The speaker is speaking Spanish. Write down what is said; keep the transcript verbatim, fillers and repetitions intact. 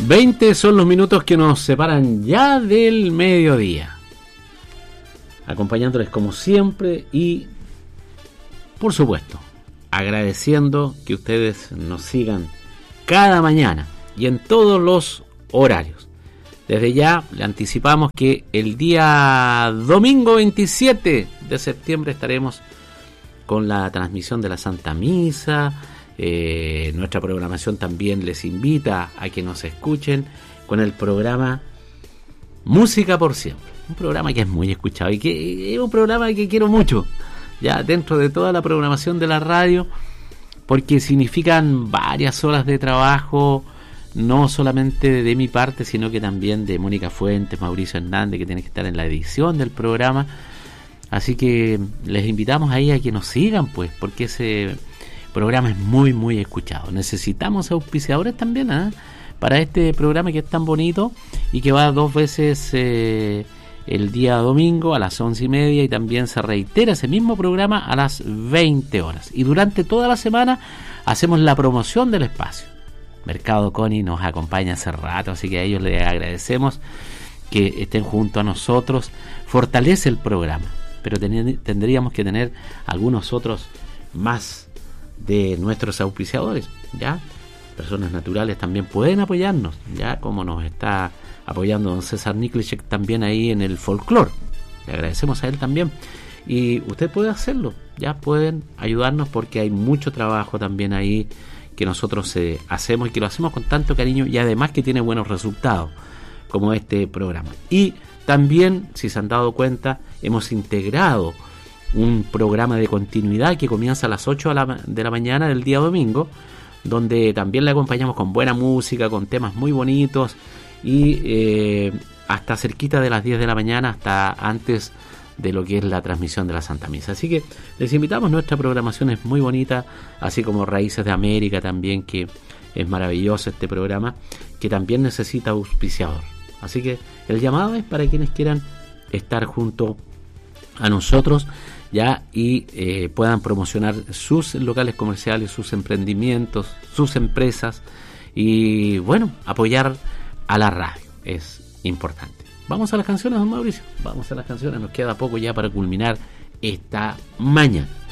veinte son los minutos que nos separan ya del mediodía. Acompañándoles como siempre y, por supuesto, agradeciendo que ustedes nos sigan cada mañana y en todos los horarios. Desde ya le anticipamos que el día domingo veintisiete de septiembre estaremos con la transmisión de la Santa Misa. Eh, nuestra programación también les invita a que nos escuchen con el programa Música por Siempre, un programa que es muy escuchado y que es un programa que quiero mucho, ya dentro de toda la programación de la radio, porque significan varias horas de trabajo, no solamente de mi parte, sino que también de Mónica Fuentes, Mauricio Hernández, que tiene que estar en la edición del programa. Así que les invitamos ahí a que nos sigan, pues, porque ese programa es muy, muy escuchado. Necesitamos auspiciadores también, ¿eh? Para este programa que es tan bonito y que va dos veces eh, el día domingo a las once y media, y también se reitera ese mismo programa a las veinte horas. Y durante toda la semana hacemos la promoción del espacio. Mercado Connie nos acompaña hace rato, así que a ellos les agradecemos que estén junto a nosotros. Fortalece el programa, pero ten- tendríamos que tener algunos otros más de nuestros auspiciadores, ¿ya? Personas naturales también pueden apoyarnos, ya, como nos está apoyando don César Niklicek también ahí en el folclore. Le agradecemos a él también. Y usted puede hacerlo, ya pueden ayudarnos, porque hay mucho trabajo también ahí que nosotros eh, hacemos y que lo hacemos con tanto cariño, y además que tiene buenos resultados, como este programa. Y también, si se han dado cuenta, hemos integrado un programa de continuidad que comienza a las ocho de la, de la mañana del día domingo, donde también le acompañamos con buena música, con temas muy bonitos, y eh, hasta cerquita de las diez de la mañana, hasta antes de lo que es la transmisión de la Santa Misa. Así que les invitamos, nuestra programación es muy bonita, así como Raíces de América también, que es maravilloso este programa, que también necesita auspiciador. Así que el llamado es para quienes quieran estar junto a nosotros, ya, y eh, puedan promocionar sus locales comerciales, sus emprendimientos, sus empresas, y bueno, apoyar a la radio es importante. Vamos a las canciones, don Mauricio. Vamos a las canciones, nos queda poco ya para culminar esta mañana.